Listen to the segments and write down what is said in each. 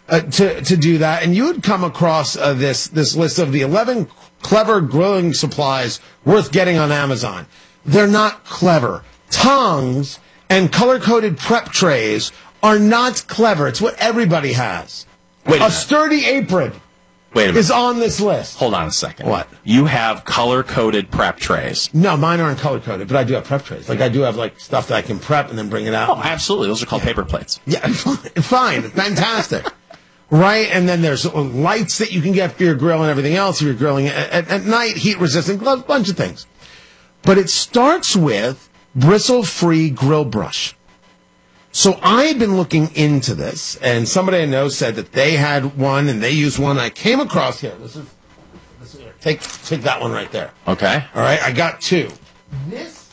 to do that, and you would come across this list of the 11 clever grilling supplies worth getting on Amazon. They're not clever. Tongs and color-coded prep trays are not clever. It's what everybody has. A sturdy apron is on this list. Hold on a second. What? You have color-coded prep trays. No, mine aren't color-coded, but I do have prep trays. Like, I do have, like, stuff that I can prep and then bring it out. Oh, absolutely. Those are called paper plates. Yeah, fine. Fantastic. Right? And then there's lights that you can get for your grill and everything else. If you're grilling at night, heat-resistant gloves, bunch of things. But it starts with bristle-free grill brush. So I had been looking into this, and somebody I know said that they had one, and they used one I came across here. This is take that one right there. Okay. All right, I got two. This,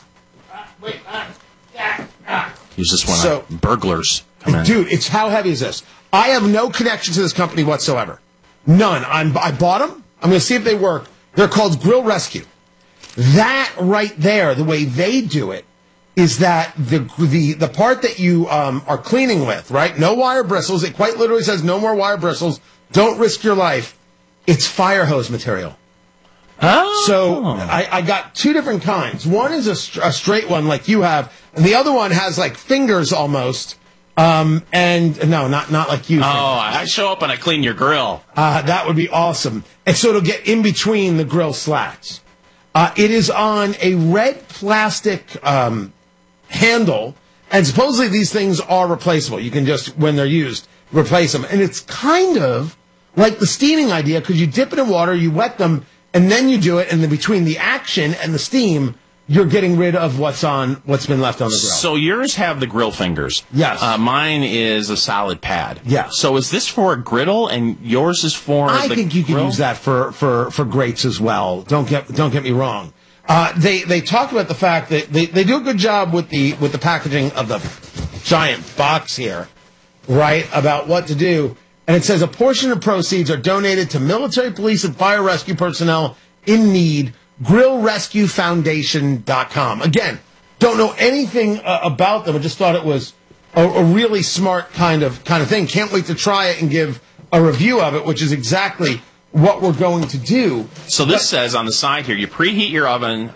Use this one on burglars. Come in. Dude, it's how heavy is this? I have no connection to this company whatsoever. None. I bought them. I'm going to see if they work. They're called Grill Rescue. That right there, the way they do it, is that the part that you are cleaning with, right? No wire bristles. It quite literally says no more wire bristles. Don't risk your life. It's fire hose material. Oh. So I got two different kinds. One is a straight one like you have, and the other one has like fingers almost. And no, not like you. Oh, I show up and I clean your grill. That would be awesome. And so it'll get in between the grill slats. It is on a red plastic handle, and supposedly these things are replaceable. You can just, when they're used, replace them. And it's kind of like the steaming idea, because you dip it in water, you wet them, and then you do it, and then between the action and the steam, you're getting rid of what's been left on the grill. So yours have the grill fingers. Yes. Mine is a solid pad. Yeah. So is this for a griddle and yours is for I the think you grill? can use that for grates as well. Don't get me wrong. They talk about the fact that they do a good job with the packaging of the giant box here, right? About what to do. And it says a portion of proceeds are donated to military, police, and fire rescue personnel in need. GrillRescueFoundation.com. Again, don't know anything about them. I just thought it was a really smart kind of thing. Can't wait to try it and give a review of it, which is exactly what we're going to do. So this says on the side here, you preheat your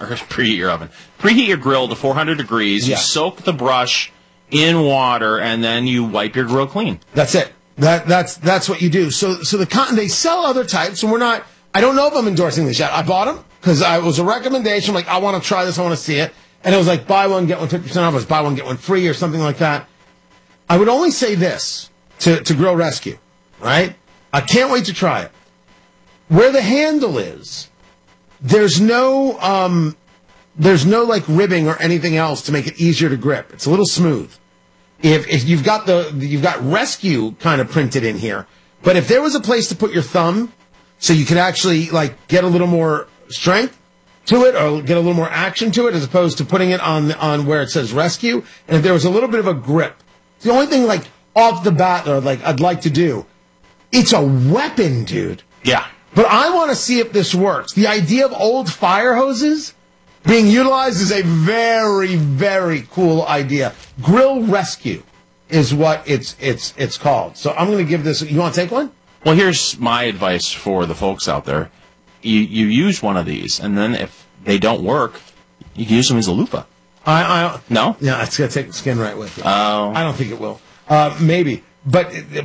grill to 400 degrees. Yeah. You soak the brush in water, and then you wipe your grill clean. That's it. That's what you do. So they sell other types, and I don't know if I'm endorsing this yet. I bought them because it was a recommendation. Like, I want to try this. I want to see it. And it was like, buy one, get one 50% off. It was buy one, get one free or something like that. I would only say this to Grill Rescue, right? I can't wait to try it. Where the handle is, there's no like ribbing or anything else to make it easier to grip. It's a little smooth. If you've got rescue kind of printed in here, but if there was a place to put your thumb, so you could actually like get a little more strength to it or get a little more action to it, as opposed to putting it on where it says rescue, and if there was a little bit of a grip, the only thing like off the bat or like I'd like to do, it's a weapon, dude. Yeah. But I want to see if this works. The idea of old fire hoses being utilized is a very, very cool idea. Grill Rescue is what it's called. So I'm going to give this. You want to take one? Well, here's my advice for the folks out there. You use one of these, and then if they don't work, you can use them as a loofah. No? Yeah, it's going to take the skin right with you. Oh. I don't think it will. Maybe. But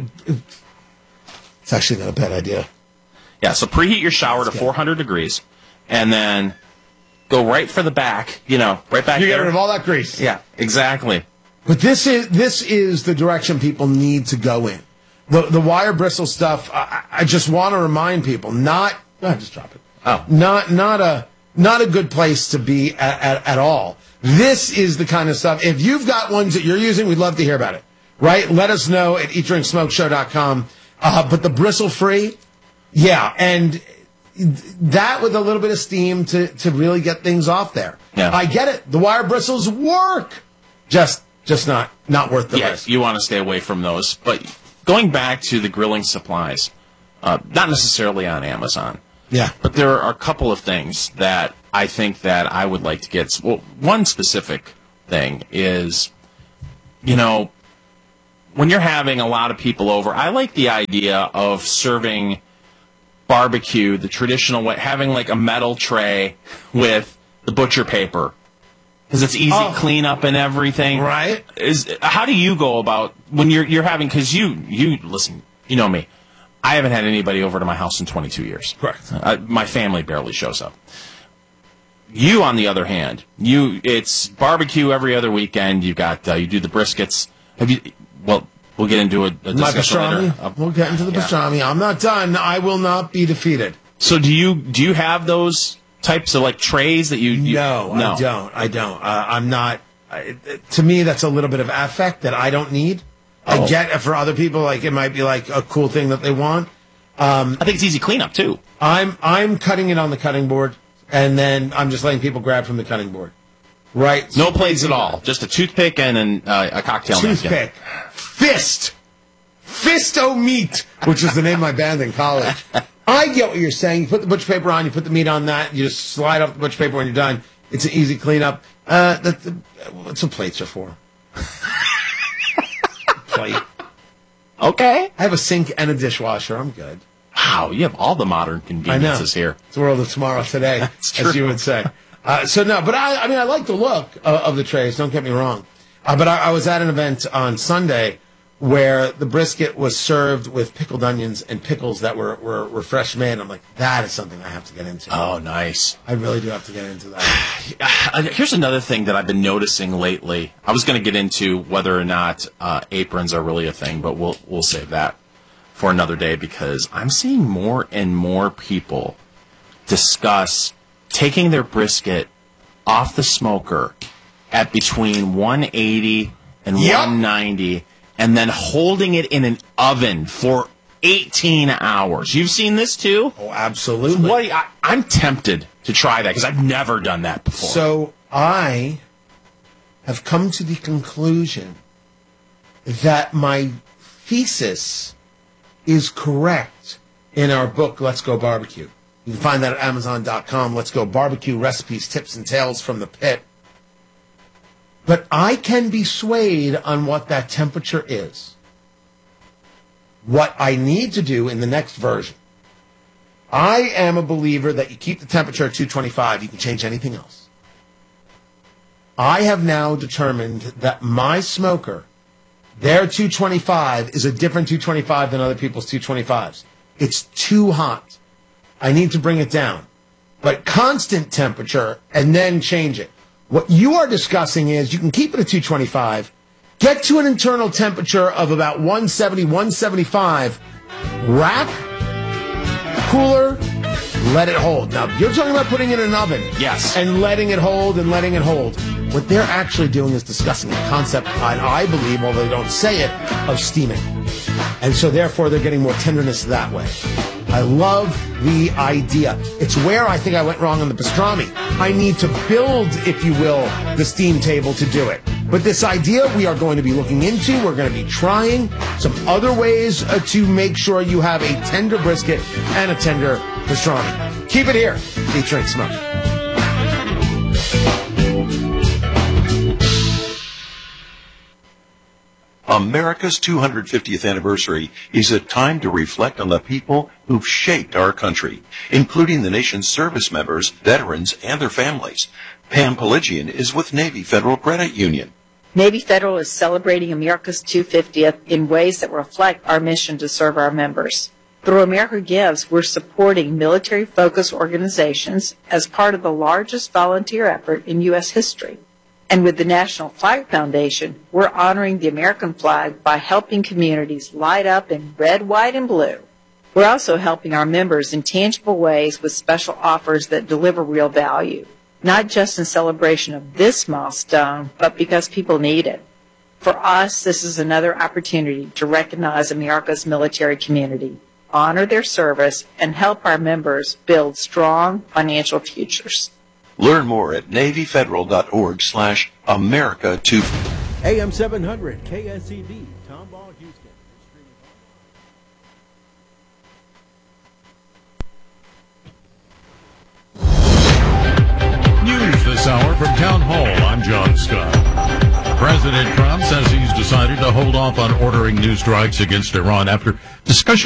it's actually not a bad idea. Yeah, so preheat your shower to 400 degrees, and then go right for the back, right back You there. get rid of all that grease. Yeah, exactly. But this is the direction people need to go in. The wire bristle stuff, I just want to remind people, just drop it. Oh. Not a good place to be at all. This is the kind of stuff. If you've got ones that you're using, we'd love to hear about it. Right? Let us know at eatdrinksmokeshow.com. But the bristle free, yeah, and that with a little bit of steam to really get things off there. Yeah. I get it. The wire bristles work. Just not worth the risk. You want to stay away from those. But going back to the grilling supplies, not necessarily on Amazon. Yeah. But there are a couple of things that I think that I would like to get. Well, one specific thing is, when you're having a lot of people over, I like the idea of serving barbecue the traditional way, having like a metal tray with the butcher paper. Because it's easy cleanup and everything. Right. How do you go about when you're having, because you listen, you know me. I haven't had anybody over to my house in 22 years. Correct. My family barely shows up. You, on the other hand, it's barbecue every other weekend. You do the briskets. We'll get into a discussion later. We'll get into the pastrami. I'm not done. I will not be defeated. So do you have those types of like trays that you No, I don't. I'm not. To me, that's a little bit of affect that I don't need. I get it for other people, like it might be like a cool thing that they want. I think it's easy cleanup too. I'm cutting it on the cutting board, and then I'm just letting people grab from the cutting board. Right. No plates at all. Just a toothpick and a cocktail napkin. Toothpick. Fisto Meat, which was the name of my band in college. I get what you're saying. You put the butcher paper on, you put the meat on that, you just slide off the butcher paper when you're done. It's an easy cleanup. That's what plates are for. Plate. Okay. I have a sink and a dishwasher. I'm good. Wow, you have all the modern conveniences here. It's the world of tomorrow today, as you would say. But I like the look of the trays, don't get me wrong. But I was at an event on Sunday where the brisket was served with pickled onions and pickles that were fresh made. I'm like, that is something I have to get into. Oh, nice. I really do have to get into that. Here's another thing that I've been noticing lately. I was going to get into whether or not aprons are really a thing, but we'll save that for another day because I'm seeing more and more people discuss taking their brisket off the smoker at between 180 and 190 and then holding it in an oven for 18 hours. You've seen this too? Oh, absolutely. So I'm tempted to try that because I've never done that before. So I have come to the conclusion that my thesis is correct in our book, Let's Go Barbecue. You can find that at Amazon.com. Let's Go Barbecue, Recipes, Tips, and Tales from the Pit. But I can be swayed on what that temperature is. What I need to do in the next version. I am a believer that you keep the temperature at 225. You can change anything else. I have now determined that my smoker, their 225, is a different 225 than other people's 225s. It's too hot. I need to bring it down. But constant temperature and then change it. What you are discussing is you can keep it at 225, get to an internal temperature of about 170, 175, rack, cooler, let it hold. Now, you're talking about putting it in an oven. Yes. And letting it hold and letting it hold. What they're actually doing is discussing the concept, I believe, although they don't say it, of steaming. And so, therefore, they're getting more tenderness that way. I love the idea. It's where I think I went wrong on the pastrami. I need to build, if you will, the steam table to do it. But this idea we are going to be looking into. We're going to be trying some other ways to make sure you have a tender brisket and a tender pastrami. Keep it here, featuring Smoke. America's 250th anniversary is a time to reflect on the people who've shaped our country, including the nation's service members, veterans, and their families. Pam Pelagian is with Navy Federal Credit Union. Navy Federal is celebrating America's 250th in ways that reflect our mission to serve our members. Through America Gives, we're supporting military-focused organizations as part of the largest volunteer effort in U.S. history. And with the National Flag Foundation, we're honoring the American flag by helping communities light up in red, white, and blue. We're also helping our members in tangible ways with special offers that deliver real value, not just in celebration of this milestone, but because people need it. For us, this is another opportunity to recognize America's military community, honor their service, and help our members build strong financial futures. Learn more at NavyFederal.org/America2. AM 700 KSEB, Tomball, Houston. News this hour from Town Hall. I'm John Scott. President President Trump says he's decided to hold off on ordering new strikes against Iran after discussion